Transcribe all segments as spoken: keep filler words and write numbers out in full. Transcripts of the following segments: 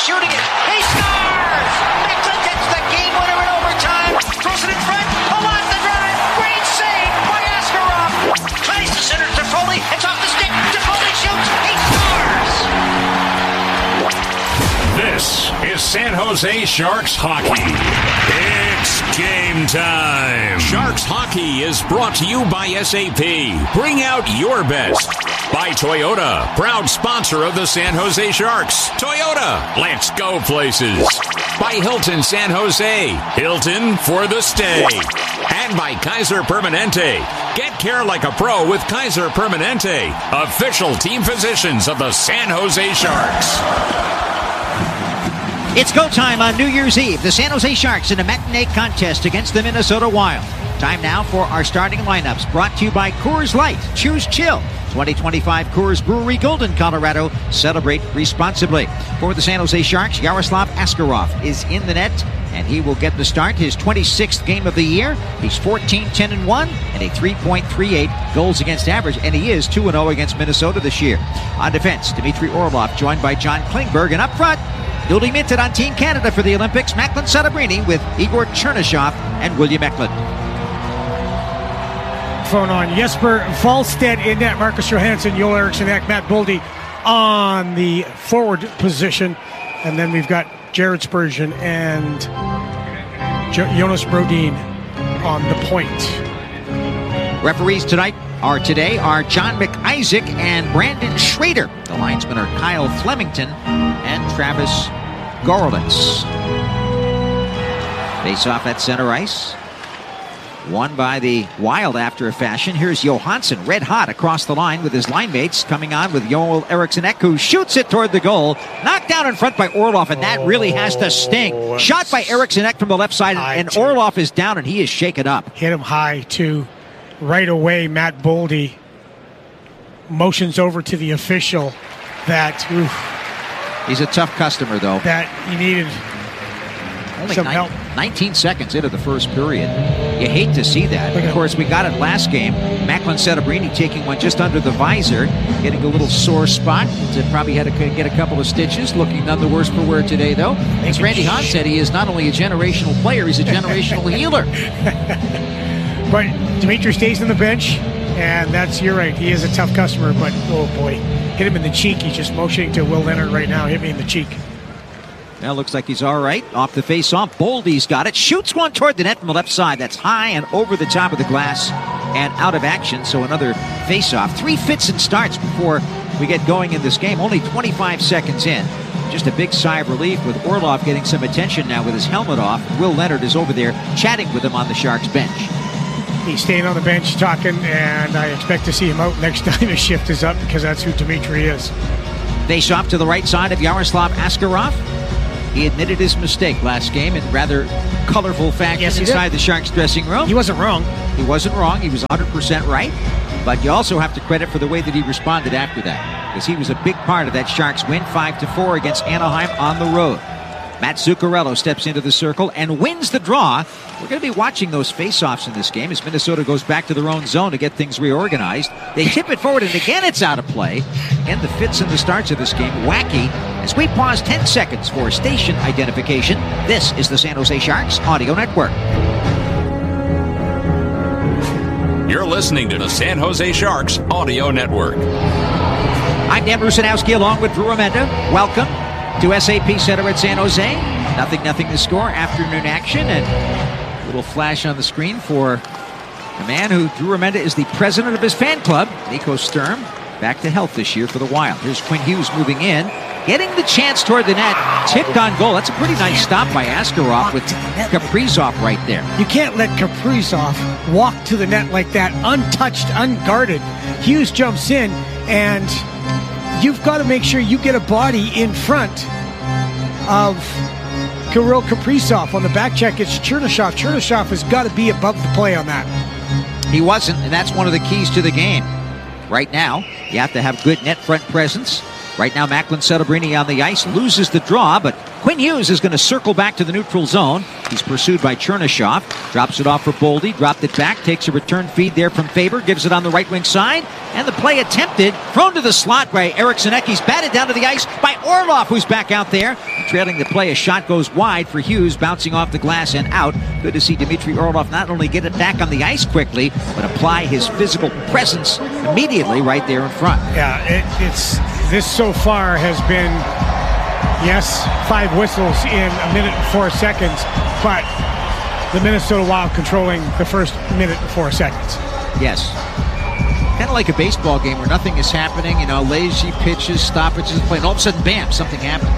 shooting it. He scores! Mecklin gets the game winner in overtime. Throws it in front. Along the drive. Great save by Askarov. Tries to center to Foley. It's off the stick. Foley shoots. He scores! This is San Jose Sharks hockey. It's game time. Sharks hockey is brought to you by S A P. Bring out your best. By Toyota, proud sponsor of the San Jose Sharks. Toyota, let's go places. By Hilton San Jose, Hilton for the stay. And by Kaiser Permanente. Get care like a pro with Kaiser Permanente, official team physicians of the San Jose Sharks. It's go time on New Year's Eve. The San Jose Sharks in a matinee contest against the Minnesota Wild. Time now for our starting lineups, brought to you by Coors Light. Choose chill. twenty twenty-five Coors Brewery, Golden, Colorado. Celebrate responsibly. For the San Jose Sharks, Yaroslav Askarov is in the net, and he will get the start. His twenty-sixth game of the year. He's fourteen ten and one and a three point three eight goals against average, and he is two and oh against Minnesota this year. On defense, Dmitry Orlov, joined by John Klingberg, and up front, newly minted on Team Canada for the Olympics, Macklin Celebrini with Igor Chernyshov and William Eklund. Phone on. Jesper Wallstedt in net. Marcus Johansson, Joel Eriksson Ek, Matt Boldy on the forward position. And then we've got Jared Spurgeon and jo- Jonas Brodin on the point. Referees tonight are today are John McIsaac and Brandon Schrader. The linesmen are Kyle Flemington and Travis Gorlitz. Face off at center ice. Won by the Wild after a fashion. Here's Johansson, red hot across the line with his line mates, coming on with Joel Eriksson Ek, who shoots it toward the goal. Knocked down in front by Orlov, and that really has to sting. Shot by Eriksson Ek from the left side, and Orlov is down, and he is shaken up. Hit him high, too. Right away, Matt Boldy motions over to the official that... Oof, he's a tough customer, though. That he needed Only some nine, help. nineteen seconds into the first period. You hate to see that. Of course, we got it last game. Macklin Celebrini taking one just under the visor, getting a little sore spot. It probably had to get a couple of stitches. Looking none the worse for wear today, though. As Randy Hahn said, he is not only a generational player, he's a generational healer. But Dimitri stays on the bench, and that's, you're right, he is a tough customer, but oh boy, hit him in the cheek. He's just motioning to Will Leonard right now. Hit me in the cheek. Well, looks like he's all right. Off the face-off, Boldy's got it. Shoots one toward the net from the left side. That's high and over the top of the glass and out of action. So another face-off. Three fits and starts before we get going in this game. Only twenty-five seconds in. Just a big sigh of relief with Orlov getting some attention now with his helmet off. Will Leonard is over there chatting with him on the Sharks bench. He's staying on the bench talking, and I expect to see him out next time his shift is up, because that's who Dimitri is. Face-off to the right side of Yaroslav Askarov. He admitted his mistake last game in rather colorful fashion yes, inside did. the Sharks dressing room. He wasn't wrong. He wasn't wrong. He was one hundred percent right. But you also have to credit for the way that he responded after that, because he was a big part of that Sharks win five to four against Anaheim on the road. Matt Zuccarello steps into the circle and wins the draw. We're going to be watching those face-offs in this game as Minnesota goes back to their own zone to get things reorganized. They tip it forward, and again it's out of play. And the fits and the starts of this game, wacky. As we pause ten seconds for station identification, this is the San Jose Sharks Audio Network. You're listening to the San Jose Sharks Audio Network. I'm Dan Rusanowski along with Drew Remenda. Welcome to S A P Center at San Jose. Nothing, nothing to score. Afternoon action, and a little flash on the screen for a man who, Drew Remenda, is the president of his fan club, Nico Sturm, back to health this year for the Wild. Here's Quinn Hughes moving in, getting the chance toward the net, tipped on goal. That's a pretty nice stop by Askarov with Kaprizov right there. You can't let Kaprizov walk to the net like that, untouched, unguarded. Hughes jumps in, and you've got to make sure you get a body in front of Kirill Kaprizov. On the back check, it's Chernyshov. Chernyshov has got to be above the play on that. He wasn't, and that's one of the keys to the game. Right now, you have to have good net front presence, Right now, Macklin Celebrini on the ice, loses the draw, but Quinn Hughes is going to circle back to the neutral zone. He's pursued by Chernyshov. Drops it off for Boldy, dropped it back, takes a return feed there from Faber, gives it on the right wing side, and the play attempted, thrown to the slot by Eric Zaneckis, batted down to the ice by Orlov, who's back out there. Trailing the play, a shot goes wide for Hughes, bouncing off the glass and out. Good to see Dmitry Orlov not only get it back on the ice quickly, but apply his physical presence immediately right there in front. Yeah, it, it's this so far has been, yes, five whistles in a minute and four seconds, but the Minnesota Wild controlling the first minute and four seconds. Yes. Kind of like a baseball game where nothing is happening, you know, lazy pitches, stoppages, play, and all of a sudden, bam, something happens.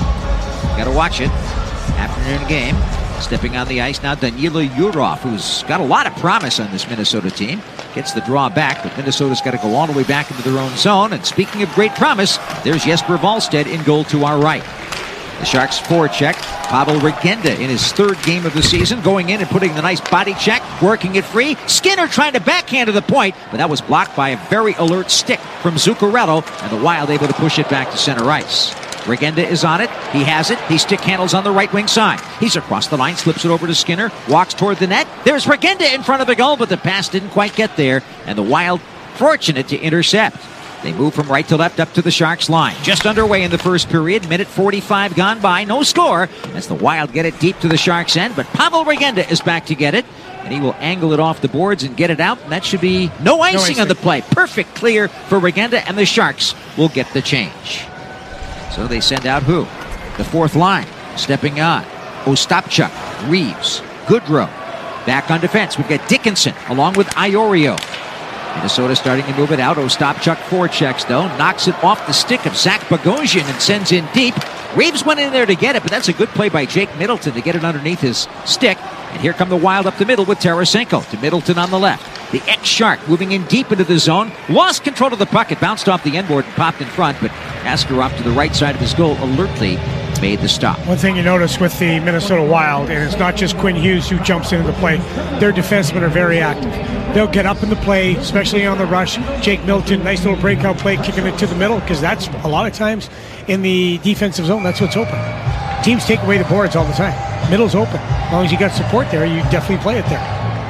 Got to watch it. Afternoon game. Stepping on the ice now, Danila Yurov, who's got a lot of promise on this Minnesota team. Gets the draw back, but Minnesota's got to go all the way back into their own zone. And speaking of great promise, there's Jesper Wallstedt in goal to our right. The Sharks forecheck. Pavel Regenda in his third game of the season, going in and putting the nice body check, working it free. Skinner trying to backhand to the point, but that was blocked by a very alert stick from Zuccarello, and the Wild able to push it back to center ice. Regenda is on it. He has it. He stick handles on the right wing side. He's across the line, slips it over to Skinner, walks toward the net. There's Regenda in front of the goal, but the pass didn't quite get there, and the Wild fortunate to intercept. They move from right to left up to the Sharks line. Just underway in the first period. Minute forty-five gone by. No score as the Wild get it deep to the Sharks' end, but Pavel Regenda is back to get it, and he will angle it off the boards and get it out, and that should be no icing, no icing. on the play. Perfect clear for Regenda, and the Sharks will get the change. So they send out who? The fourth line. Stepping on. Ostapchuk, Reeves, Goodrow. Back on defense. We've got Dickinson along with Iorio. Minnesota starting to move it out. Ostapchuk forechecks though. Knocks it off the stick of Zach Bogosian and sends in deep. Reeves went in there to get it, but that's a good play by Jake Middleton to get it underneath his stick. And here come the Wild up the middle with Tarasenko to Middleton on the left. The ex-Shark moving in deep into the zone. Lost control of the puck. It bounced off the end board and popped in front, but Askarov to the right side of his goal alertly made the stop. One thing you notice with the Minnesota Wild, and it's not just Quinn Hughes who jumps into the play, their defensemen are very active. They'll get up in the play, especially on the rush. Jake Middleton, nice little breakout play, kicking it to the middle, because that's a lot of times in the defensive zone, that's what's open. Teams take away the boards all the time. Middle's open. As long as you got support there, you definitely play it there.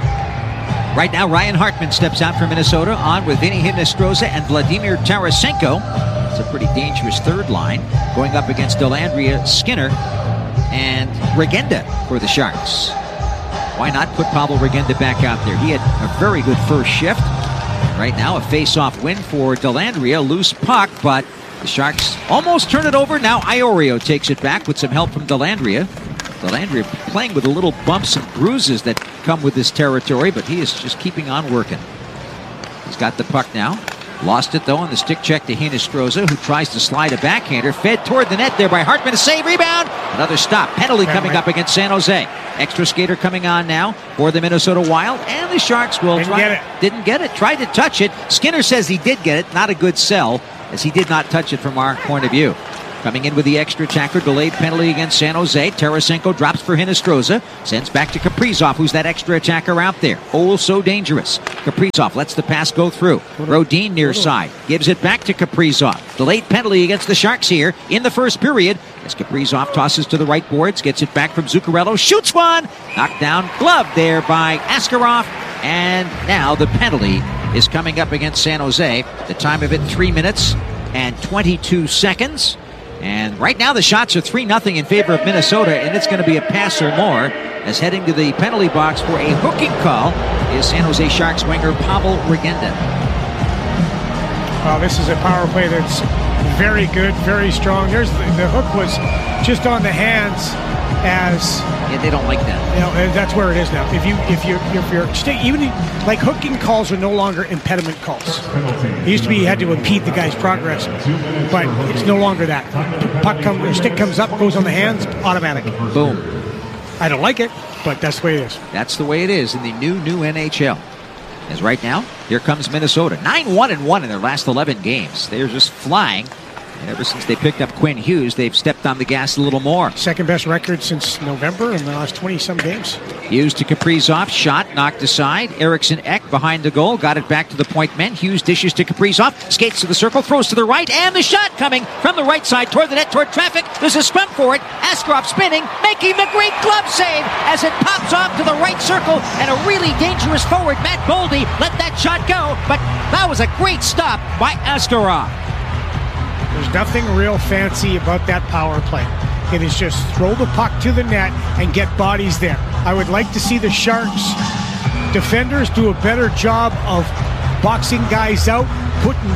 Right now, Ryan Hartman steps out for Minnesota, on with Vinny Hinostroza and Vladimir Tarasenko. It's a pretty dangerous third line, going up against Dellandrea, Skinner, and Regenda for the Sharks. Why not put Pavel Regenda back out there? He had a very good first shift. Right now, a face-off win for Dellandrea, loose puck, but the Sharks almost turn it over. Now Iorio takes it back with some help from Dellandrea. Dellandrea playing with the little bumps and bruises that come with this territory, but he is just keeping on working. He's got the puck now. Lost it, though, on the stick check to Hinostroza, who tries to slide a backhander. Fed toward the net there by Hartman. A save, rebound. Another stop. Penalty coming up against San Jose. Extra skater coming on now for the Minnesota Wild. And the Sharks will Didn't try. Get it. Didn't get it. Tried to touch it. Skinner says he did get it. Not a good sell, as he did not touch it from our point of view. Coming in with the extra attacker, delayed penalty against San Jose. Tarasenko drops for Hinostroza. Sends back to Kaprizov, who's that extra attacker out there. Oh, so dangerous. Kaprizov lets the pass go through. Rodin near side. Gives it back to Kaprizov. Delayed penalty against the Sharks here in the first period. As Kaprizov tosses to the right boards. Gets it back from Zuccarello. Shoots one. Knocked down. Glove there by Askarov. And now the penalty is coming up against San Jose. The time of it, three minutes and twenty-two seconds. And right now the shots are three nothing in favor of Minnesota, and it's going to be a pass or more, as heading to the penalty box for a hooking call is San Jose Sharks winger Pavel Regenda. Well, this is a power play that's very good, very strong. There's the, the hook was just on the hands, as yeah, they don't like that. You know, that's where it is now. If you if you if you're stay, even like hooking calls are no longer impediment calls. It used to be you had to impede the guy's progress, but it's no longer that. Puck comes, or stick comes up, goes on the hands, automatic. Boom. I don't like it, but that's the way it is. That's the way it is in the new new N H L. As right now, here comes Minnesota, nine one and one in their last eleven games. They're just flying. Ever since they picked up Quinn Hughes, they've stepped on the gas a little more. Second best record since November in the last twenty-some games. Hughes to Kaprizov, shot, knocked aside. Eriksson Ek behind the goal, got it back to the point men. Hughes dishes to Kaprizov, skates to the circle, throws to the right, and the shot coming from the right side toward the net, toward traffic. There's a scrum for it. Askarov spinning, making the great glove save as it pops off to the right circle, and a really dangerous forward, Matt Boldy, let that shot go, but that was a great stop by Askarov. There's nothing real fancy about that power play. It is just throw the puck to the net and get bodies there. I would like to see the Sharks defenders do a better job of boxing guys out, putting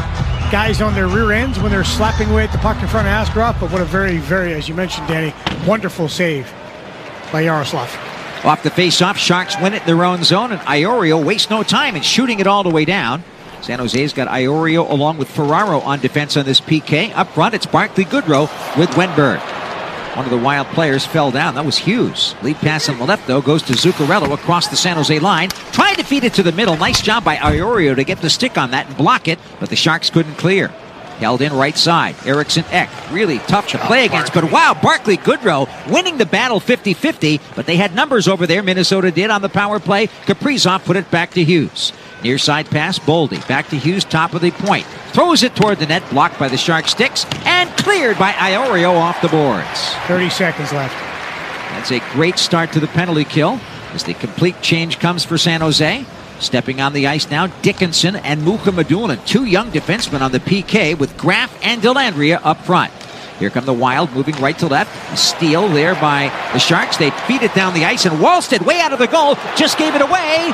guys on their rear ends when they're slapping away at the puck in front of Askarov. But what a very, very, as you mentioned, Danny, wonderful save by Yaroslav. Off the face-off, Sharks win it in their own zone, and Iorio wastes no time in shooting it all the way down. San Jose's got Iorio along with Ferraro on defense on this P K. Up front, it's Barclay Goodrow with Wenberg. One of the Wild players fell down. That was Hughes. Lead pass on the left, though, goes to Zuccarello across the San Jose line. Tried to feed it to the middle. Nice job by Iorio to get the stick on that and block it, but the Sharks couldn't clear. Held in right side. Eriksson Ek, really tough to play against, but wow, Barclay Goodrow winning the battle fifty-fifty, but they had numbers over there, Minnesota did on the power play. Kaprizov put it back to Hughes. Near side pass, Boldy. Back to Hughes, top of the point. Throws it toward the net, blocked by the Shark sticks, and cleared by Iorio off the boards. thirty seconds left. That's a great start to the penalty kill as the complete change comes for San Jose. Stepping on the ice now, Dickinson and Mukhamadullin, two young defensemen on the P K with Graf and Dellandrea up front. Here come the Wild, moving right to left. A steal there by the Sharks. They feed it down the ice, and Wallstead, way out of the goal, just gave it away.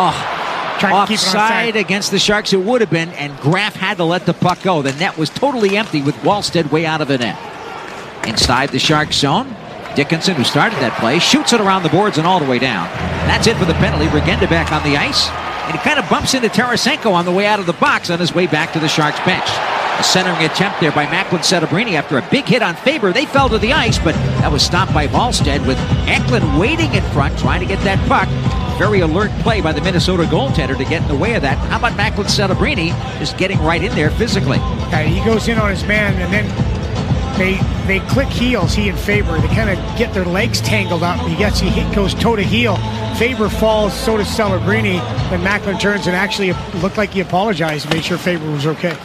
Oh, offside against the Sharks it would have been, and Graf had to let the puck go. The net was totally empty with Wallstead way out of the net. Inside the Sharks zone, Dickinson, who started that play, shoots it around the boards and all the way down. That's it for the penalty. Regenda back on the ice, and he kind of bumps into Tarasenko on the way out of the box on his way back to the Sharks bench. A centering attempt there by Macklin Setebrini after a big hit on Faber. They fell to the ice, but that was stopped by Wallstead with Eklund waiting in front, trying to get that puck. Very alert play by the Minnesota goaltender to get in the way of that. How about Macklin Setebrini just getting right in there physically? Yeah, he goes in on his man, and then They they click heels, he and Faber. They kind of get their legs tangled up. He gets he hit, goes toe to heel. Faber falls, so does Celebrini. Then Macklin turns and actually looked like he apologized and made sure Faber was okay.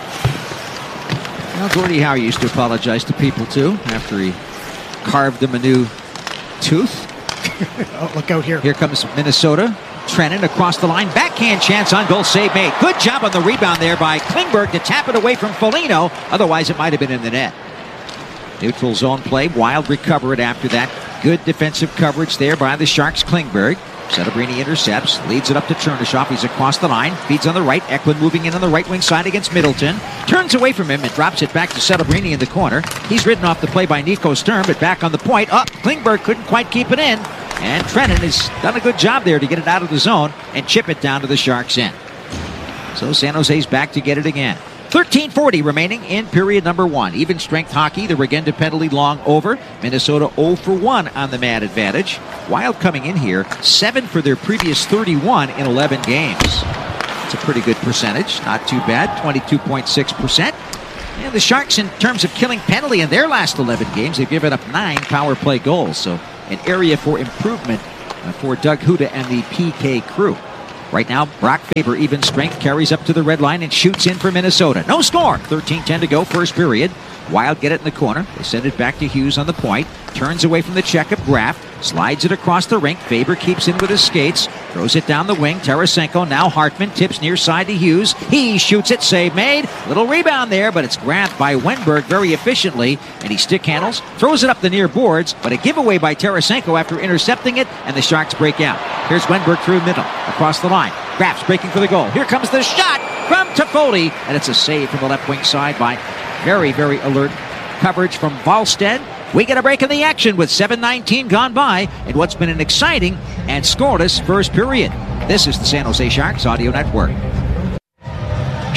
Well, Gordie Howe used to apologize to people too after he carved them a new tooth. Oh, look out here. Here comes Minnesota. Trennan across the line. Backhand chance on goal. Save made. Good job on the rebound there by Klingberg to tap it away from Foligno. Otherwise, it might have been in the net. Neutral zone play. Wild recover it after that. Good defensive coverage there by the Sharks. Klingberg. Setebrini intercepts. Leads it up to Chernyshov. He's across the line. Feeds on the right. Eklund moving in on the right wing side against Middleton. Turns away from him and drops it back to Setebrini in the corner. He's ridden off the play by Nico Sturm, but back on the point. Up. Oh, Klingberg couldn't quite keep it in. And Trennan has done a good job there to get it out of the zone and chip it down to the Sharks' end. So San Jose's back to get it again. thirteen forty remaining in period number one. Even strength hockey, the Regenda penalty long over. Minnesota oh for one on the man advantage. Wild coming in here, seven for their previous thirty-one in eleven games. It's a pretty good percentage, not too bad, twenty-two point six percent. And the Sharks, in terms of killing penalty in their last eleven games, they've given up nine power play goals. So an area for improvement uh, for Doug Huda and the P K crew. Right now, Brock Faber, even strength, carries up to the red line and shoots in for Minnesota. No score. thirteen ten to go, first period. Wild get it in the corner. They send it back to Hughes on the point. Turns away from the checkup. Graf slides it across the rink. Faber keeps in with his skates. Throws it down the wing. Tarasenko, now Hartman, tips near side to Hughes. He shoots it. Save made. Little rebound there, but it's grabbed by Wenberg very efficiently. And he stick handles. Throws it up the near boards, but a giveaway by Tarasenko after intercepting it, and the Sharks break out. Here's Wenberg through middle. Across the line. Graf's breaking for the goal. Here comes the shot from Toffoli, and it's a save from the left wing side by very, very alert coverage from Wallstead. We get a break in the action with seven nineteen gone by in what's been an exciting and scoreless first period. This is the San Jose Sharks Audio Network.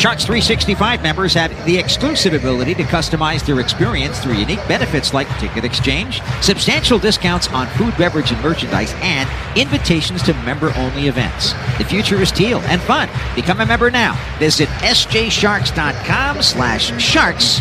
Sharks three sixty-five members have the exclusive ability to customize their experience through unique benefits like ticket exchange, substantial discounts on food, beverage, and merchandise, and invitations to member-only events. The future is teal and fun. Become a member now. Visit sjsharks.com slash sharks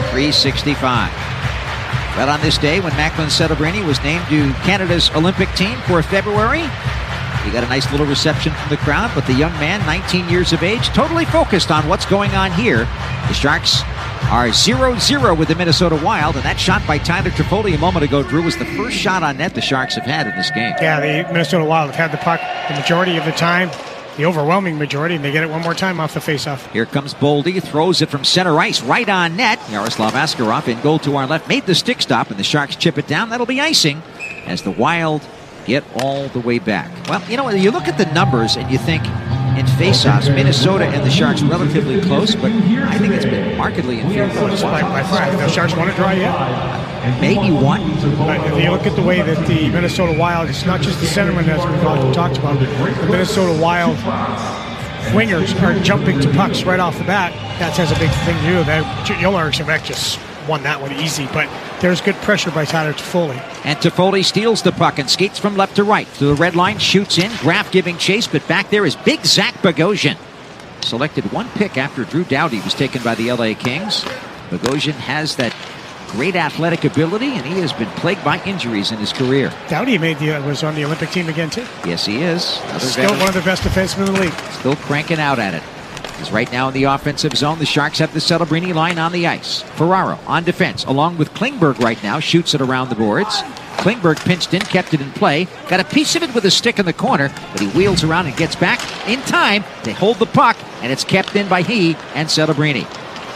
365. Well, on this day, when Macklin Celebrini was named to Canada's Olympic team for February, he got a nice little reception from the crowd, but the young man, nineteen years of age, totally focused on what's going on here. The Sharks are zero zero with the Minnesota Wild, and that shot by Tyler Toffoli a moment ago, Drew, was the first shot on net the Sharks have had in this game. Yeah, the Minnesota Wild have had the puck the majority of the time, the overwhelming majority, and they get it one more time off the faceoff. Here comes Boldy, throws it from center ice, right on net. Yaroslav Askarov in goal to our left, made the stick stop, and the Sharks chip it down. That'll be icing as the Wild get all the way back. Well, you know, you look at the numbers and you think in faceoffs, Minnesota and the Sharks relatively close, but I think it's been markedly inferior. By, by far, the Sharks want to draw yet? Maybe one. But if you look at the way that the Minnesota Wild, it's not just the centerman as we've talked about, the Minnesota Wild wingers are jumping to pucks right off the bat. That has a big thing to do. That Joel Eriksson just won that one easy, but there's good pressure by Tyler Toffoli. And Toffoli steals the puck and skates from left to right. To the red line, shoots in. Graf giving chase, but back there is big Zach Bogosian. Selected one pick after Drew Doughty was taken by the L A Kings. Bogosian has that great athletic ability, and he has been plagued by injuries in his career. Doughty made the, was on the Olympic team again, too. Yes, he is. Another Still veteran. One of the best defensemen in the league. Still cranking out at it. He's right now in the offensive zone. The Sharks have the Celebrini line on the ice. Ferraro on defense, along with Klingberg right now, shoots it around the boards. Klingberg pinched in, kept it in play. Got a piece of it with a stick in the corner, but he wheels around and gets back in time to hold the puck, and it's kept in by he and Celebrini.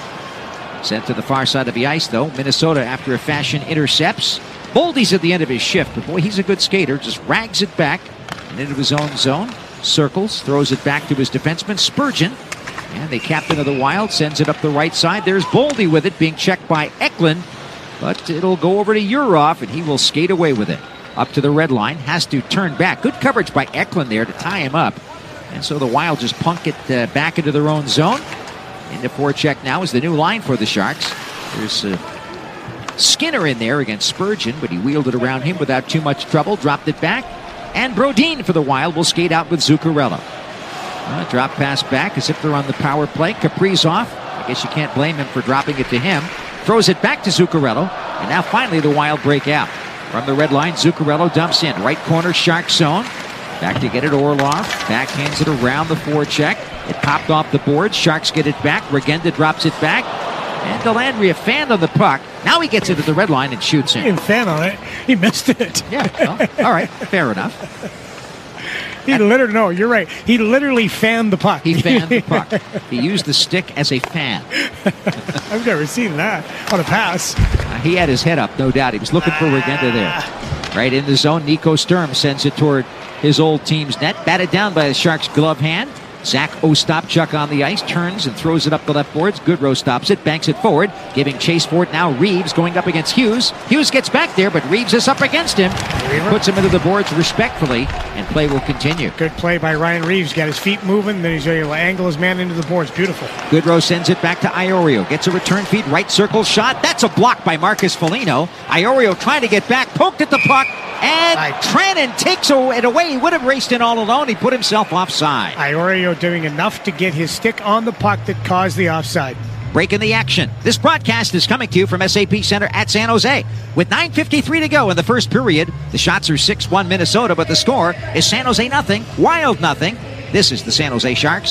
Sent to the far side of the ice, though. Minnesota, after a fashion, intercepts. Boldy's at the end of his shift, but boy, he's a good skater. Just rags it back and into his own zone. Circles, throws it back to his defenseman, Spurgeon. And the captain of the Wild sends it up the right side. There's Boldy with it, being checked by Eklund. But it'll go over to Urov, and he will skate away with it. Up to the red line, has to turn back. Good coverage by Eklund there to tie him up. And so the Wild just punk it uh, back into their own zone. Into forecheck now is the new line for the Sharks. There's uh, Skinner in there against Spurgeon, but he wheeled it around him without too much trouble, dropped it back. And Brodin for the Wild will skate out with Zuccarello. Uh, drop pass back as if they're on the power play. Kaprizov, I guess you can't blame him for dropping it to him. Throws it back to Zuccarello, and now finally the Wild break out. From the red line, Zuccarello dumps in. Right corner, Shark zone. Back to get it, Orlov. Backhands it around the forecheck. It popped off the board. Sharks get it back. Regenda drops it back. And Dellandrea fanned on the puck. Now he gets into the red line and shoots in. He didn't fan on it. He missed it. Yeah, well, all right. Fair enough. He literally, no, you're right. He literally fanned the puck. He fanned the puck. He used the stick as a fan. I've never seen that on a pass. Uh, he had his head up, no doubt. He was looking for Regenda there. Right in the zone, Nico Sturm sends it toward his old team's net. Batted down by the Sharks' glove hand. Zach Ostapchuk on the ice, turns and throws it up the left boards. Goodrow stops it, banks it forward, giving chase for it now. Reeves going up against Hughes. Hughes gets back there, but Reeves is up against him. Puts him into the boards respectfully, and play will continue. Good play by Ryan Reeves. Got his feet moving, then he's able to angle his man into the boards. Beautiful. Goodrow sends it back to Iorio. Gets a return feed, right circle shot. That's a block by Marcus Foligno. Iorio trying to get back, poked at the puck, and right. Trannon takes it away. He would have raced in all alone. He put himself offside. Iorio doing enough to get his stick on the puck that caused the offside. Breaking the action. This broadcast is coming to you from S A P Center at San Jose. With nine fifty-three to go in the first period, the shots are six one Minnesota, but the score is San Jose nothing, Wild nothing. This is the San Jose Sharks